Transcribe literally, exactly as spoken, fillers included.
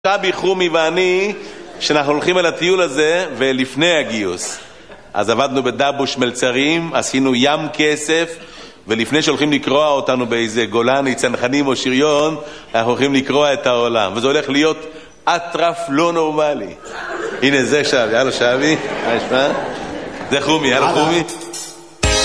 שבי, חומי ואני, שאנחנו הולכים על הטיול הזה ולפני הגיוס, אז עבדנו בדבוש מלצרים, עשינו ים כסף, ולפני שהולכים לקרוע אותנו באיזה גולני, צנחנים או שריון, אנחנו הולכים לקרוע את העולם, וזה הולך להיות אטרף לא נורמלי. הנה זה שבי, הלו שבי, מה ישמע? זה חומי, הלו חומי.